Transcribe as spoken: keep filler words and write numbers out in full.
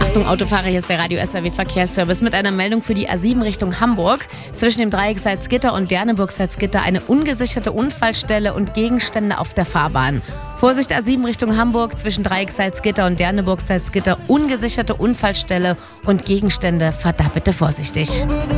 Achtung, Autofahrer, hier ist der Radio S R W Verkehrsservice mit einer Meldung für die A sieben Richtung Hamburg. Zwischen dem Dreieck Salzgitter und Derneburg-Salzgitter eine ungesicherte Unfallstelle und Gegenstände auf der Fahrbahn. Vorsicht, A sieben Richtung Hamburg, zwischen Dreieck Salzgitter und Derneburg-Salzgitter ungesicherte Unfallstelle und Gegenstände. Fahrt da bitte vorsichtig.